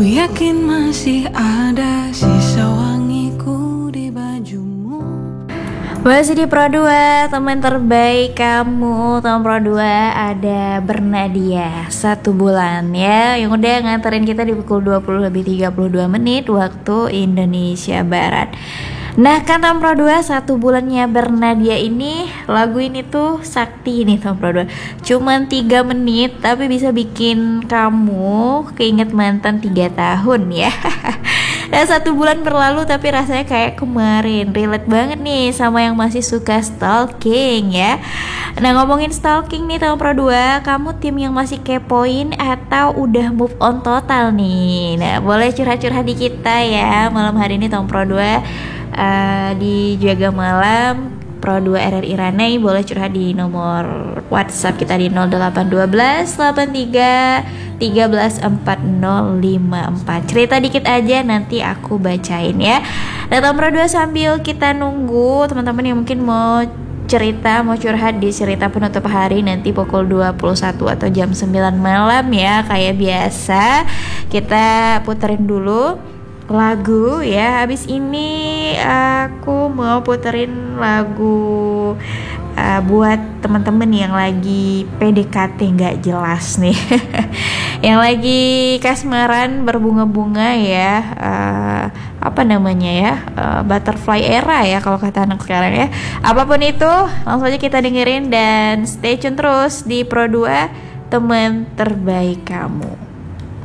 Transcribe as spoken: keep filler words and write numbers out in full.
Ku yakin masih ada sisa wangiku di bajumu. Masih di Pro dua, teman terbaik kamu. Teman Pro dua ada Bernadia, satu bulan ya, yang udah nganterin kita di pukul dua puluh lebih tiga puluh dua menit waktu Indonesia Barat. Nah kan Teman Pro dua, satu bulannya Bernadia ini, lagu ini tuh sakti nih Teman Pro dua. Cuman tiga menit tapi bisa bikin kamu keinget mantan tiga tahun ya. Dan satu bulan berlalu tapi rasanya kayak kemarin. Relate banget nih sama yang masih suka stalking ya. Nah ngomongin stalking nih Teman Pro dua, kamu tim yang masih kepoin atau udah move on total nih? Nah boleh curhat-curhat di kita ya malam hari ini Teman Pro dua. Uh, di Jaga Malam Pro dua R R I Ranai, boleh curhat di nomor WhatsApp kita di nol delapan satu dua delapan tiga tiga empat nol lima empat. Cerita dikit aja nanti aku bacain ya. Dan Pro dua sambil kita nunggu teman-teman yang mungkin mau cerita, mau curhat di cerita penutup hari nanti pukul dua puluh satu atau jam sembilan malam ya. Kayak biasa kita puterin dulu lagu ya. Habis ini aku mau puterin lagu uh, buat teman-teman yang lagi P D K T nggak jelas nih. Yang lagi kasmaran berbunga-bunga ya, uh, apa namanya ya, uh, butterfly era ya kalau kata anak sekarang ya. Apapun itu langsung aja kita dengerin dan stay tune terus di Pro dua, teman terbaik kamu.